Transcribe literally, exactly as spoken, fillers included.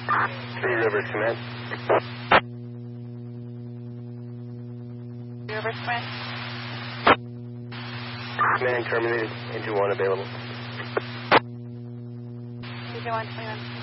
Three Rivers Command. Three Rivers Command. Command terminated. Into one available. Into one twenty-one.